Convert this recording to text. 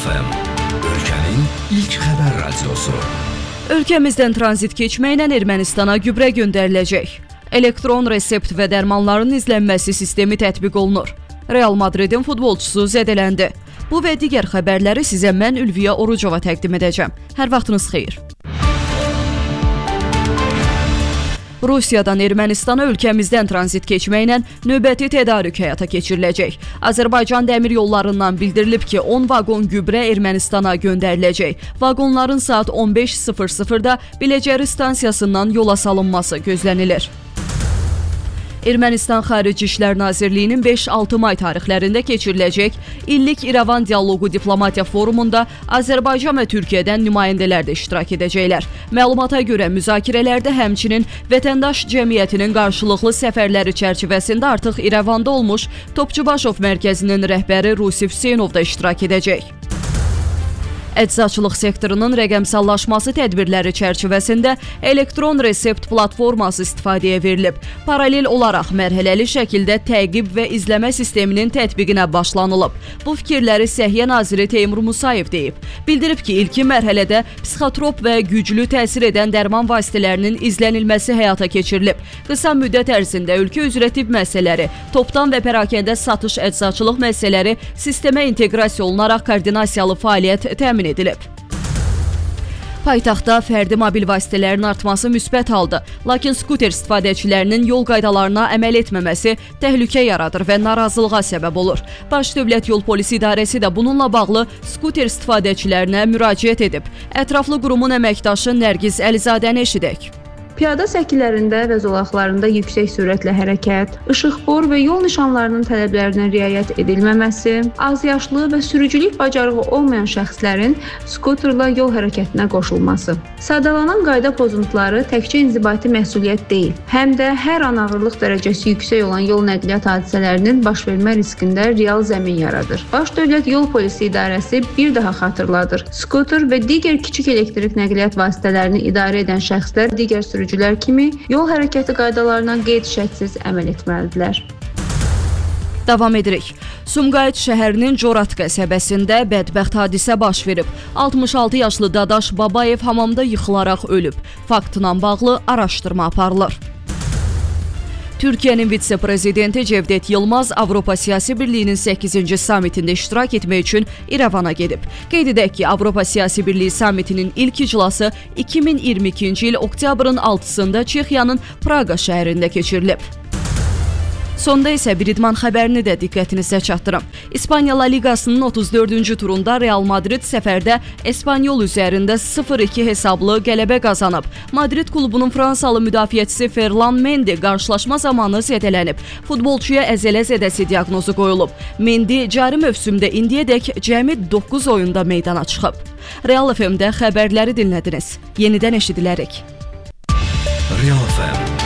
FM, ölkənin ilk xəbər radiosu. Ölkəmizdən tranzit keçməklə Ermənistana gübrə göndəriləcək. Elektron resept və dərmanların izlənməsi sistemi tətbiq olunur. Real Madridin futbolçusu zədələndi. Bu və digər xəbərləri sizə mən Ülviyə Orucova təqdim edəcəm. Hər vaxtınız xeyir. Rusiyadan Ermənistana ölkəmizdən tranzit keçməklə növbəti tədarük həyata keçiriləcək. Azərbaycan dəmir yollarından bildirilib ki, 10 vaqon gübrə Ermənistana göndəriləcək. Vaqonların saat 15:00-da Biləcəri stansiyasından yola salınması gözlənilir. Ermənistan Xarici İşlər Nazirliyinin 5-6 may tarixlərində keçiriləcək illik İrəvan Dialoqu Diplomatiya Forumunda Azərbaycan və Türkiyədən nümayəndələr də iştirak edəcəklər. Məlumata görə müzakirələrdə həmçinin vətəndaş cəmiyyətinin qarşılıqlı səfərləri çərçivəsində artıq İrəvanda olmuş Topçubaşov mərkəzinin rəhbəri Rusif Hüseynov da iştirak edəcək. Əczaçılıq sektorunun rəqəmsallaşması tədbirləri çərçivəsində elektron resept platforması istifadəyə verilib. Paralel olaraq mərhələli şəkildə təqib və izləmə sisteminin tətbiqinə başlanılıb. Bu fikirləri Səhiyyə naziri Teymur Musayev deyib. Bildirib ki, ilkin mərhələdə psixotrop və güclü təsir edən dərman vasitələrinin izlənilməsi həyata keçirilib. Qısa müddət ərzində ölkə üzrə tibb müəssisələri, topdan və pərakəndə satış əczaçılıq müəssisələri sistemə inteqrasiya olunaraq koordinasiyalı fəaliyyət təmin edilib. Paytaxtda fərdi mobil vasitələrin artması müsbət haldır. Lakin skuter istifadəçilərinin yol qaydalarına əməl etməməsi təhlükə yaradır və narazılığa səbəb olur. Baş Dövlət Yol Polisi İdarəsi də bununla bağlı skuter istifadəçilərinə müraciət edib. Ətraflı qurumun əməkdaşı Nərgiz Əlizadəni eşidək. Piyada səkilərində və zolaqlarında yüksək sürətlə hərəkət, işıqfor və yol nişanlarının tələblərinə riayət edilməməsi, azyaşlı və sürücülük bacarığı olmayan şəxslərin skuterla yol hərəkətinə qoşulması. Sadalanan qayda pozuntuları təkcə inzibati məsuliyyət deyil, həm də hər an ağırlıq dərəcəsi yüksək olan yol nəqliyyat hadisələrinin baş vermə riskində real zəmin yaradır. Baş Dövlət Yol Polisi İdarəsi bir daha xatırladır. Skuter və digər kiçik elektrik nəqliyyat vasitələrini idarə edən şəxslər digər sürücülər kimi yol hərəkəti qaydalarına qeyd-şərtsiz əməl etməlidirlər. Davam edirik. Sumqayıt şəhərinin Corat qəsəbəsində bədbəxt hadisə baş verib. 66 yaşlı Dadaş Babayev hamamda yıxılaraq ölüb. Faktla bağlı araşdırma aparılır. Türkiyənin vitse-prezidenti Cevdet Yılmaz Avropa Siyasi Birliyinin 8-ci samitində iştirak etmək üçün İrəvana gedib. Qeyd edək ki, Avropa Siyasi Birliyi samitinin ilk iclası 2022-ci il oktyabrın 6-sında Çexiyanın Praqa şəhərində keçirilib. Sonda isə bir idman xəbərini də diqqətinizə çatdırım. İspaniya La Ligasının 34-cü turunda Real Madrid səfərdə Espanyol üzərində 0-2 hesablı qələbə qazanıb. Madrid klubunun Fransalı müdafiəçisi Ferland Mendy qarşılaşma zamanı zədələnib. Futbolçuya əzələ zədəsi diaqnozu qoyulub. Mendy cari mövsümdə indiyədək cəmi 9 oyunda meydana çıxıb. Real FM-də xəbərləri dinlədiniz. Yenidən eşidilərik. Real FM